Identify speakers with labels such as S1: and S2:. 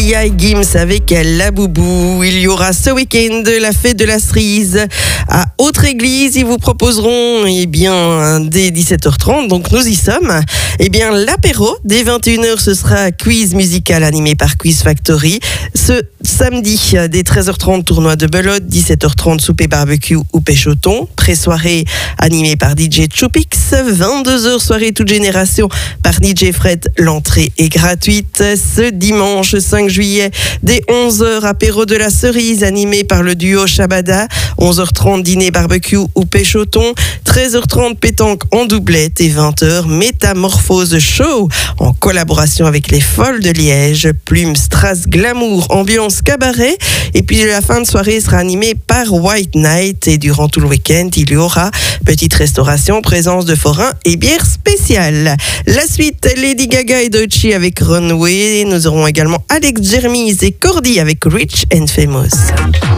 S1: Lia et Gims avec La Boubou. Il y aura ce week-end la fête de la cerise à Autre-Église. Ils vous proposeront dès 17h30, donc nous y sommes. L'apéro dès 21h, ce sera quiz musical animé par Quiz Factory. Ce samedi, dès 13h30, tournoi de belote, 17h30, souper barbecue ou pêche au thon. Pré-soirée animée par DJ Choupix. 22h, soirée toute génération par DJ Fred. L'entrée est gratuite. Ce dimanche 5 juillet, dès 11h, apéro de la cerise animé par le duo Shabada. 11h30, dîner barbecue ou pêche au thon. 13h30, pétanque en doublette. Et 20h, métamorphose show en collaboration avec les Folles de Liège. Plume, strass, glamour, ambiance cabaret. Et puis la fin de soirée sera animée par White Night. Et durant tout le week-end, il y aura petite restauration, présence de forains et bière spéciale. La suite, Lady Gaga et Doechii avec Runway. Nous aurons également Alex Jermis et Cordy avec Rich and Famous.